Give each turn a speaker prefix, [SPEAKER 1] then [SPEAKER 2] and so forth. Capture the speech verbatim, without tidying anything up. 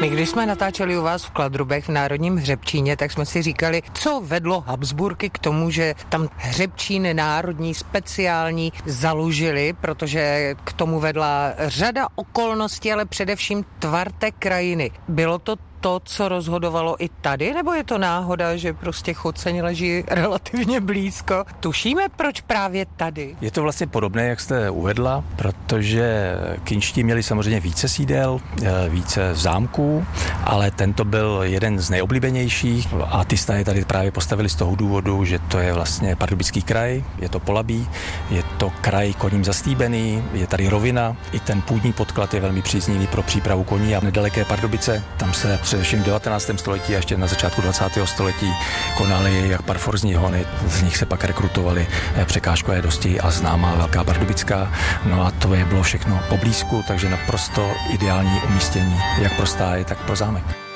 [SPEAKER 1] My když jsme natáčeli u vás v Kladrubech v Národním hřebčíně, tak jsme si říkali, co vedlo Habsburky k tomu, že tam hřebčín národní speciální založili, protože k tomu vedla řada okolností, ale především tvar té krajiny. Bylo to to, co rozhodovalo i tady, nebo je to náhoda, že prostě Choceň leží relativně blízko? Tušíme, proč právě tady?
[SPEAKER 2] Je to vlastně podobné, jak jste uvedla, protože kinští měli samozřejmě více sídel, více zámků, ale tento byl jeden z nejoblíbenějších a ty staje tady právě postavili z toho důvodu, že to je vlastně Pardubický kraj, je to Polabí, je to kraj koním zastýbený, je tady rovina, i ten půdní podklad je velmi příznivý pro přípravu koní a nedaleké Pardubice, tam se především v devatenáctém století a ještě na začátku dvacátého století konaly jak parforzní hony, z nich se pak rekrutovali překážkové dosti a známá Velká Pardubická. No a to je bylo všechno poblízku, takže naprosto ideální umístění jak pro stáje, tak pro zámek.